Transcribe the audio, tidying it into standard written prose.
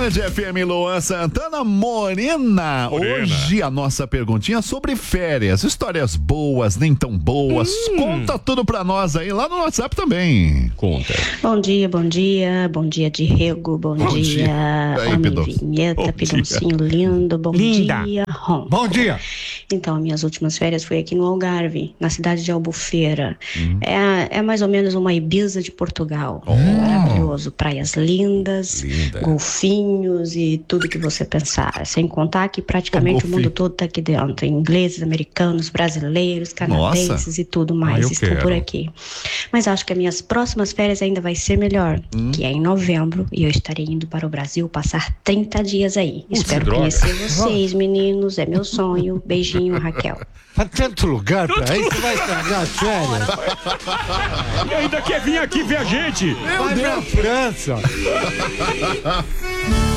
Band FM, Luan Santana, Morena. Hoje a nossa perguntinha sobre férias, histórias boas, nem tão boas. Conta tudo pra nós aí, lá no WhatsApp também. Conta. Bom dia, Diego, bom dia, Aí, homem Pedro. vinheta, Pidoncinho lindo, bom Linda. dia, Rom. Bom dia. Então, minhas últimas férias foi aqui no Algarve, na cidade de Albufeira. É mais ou menos uma Ibiza de Portugal. Maravilhoso, praias lindas, golfinhos e tudo que você pensar. Sem contar que praticamente o mundo todo tá aqui dentro. Ingleses, americanos, brasileiros, canadenses e tudo mais eu estão quero. por aqui. Mas acho que as minhas próximas férias ainda vai ser melhor, que é em novembro, e eu estarei indo para o Brasil passar 30 dias aí. Espero droga. conhecer vocês, meninos, é meu sonho. Beijinho, Raquel. Tá tanto lugar pra ir, você vai estragar as férias. E ainda quer vir aqui ver a gente. Vai pra França.